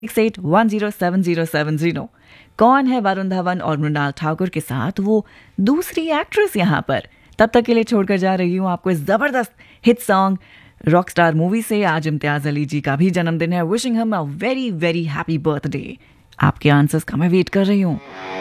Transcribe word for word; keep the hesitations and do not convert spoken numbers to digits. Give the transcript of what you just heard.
Six eight one zero seven zero seven zero. कौन है वरुण धवन और मृणाल ठाकुर के साथ वो दूसरी एक्ट्रेस यहाँ पर? तब तक के लिए छोड़कर जा रही हूँ आपको इस जबरदस्त हिट सॉन्ग रॉकस्टार मूवी से। आज इम्तियाज अली जी का भी जन्मदिन है। Wishing him a very very happy birthday. आपके आंसर्स का मैं वेट कर रही हूँ।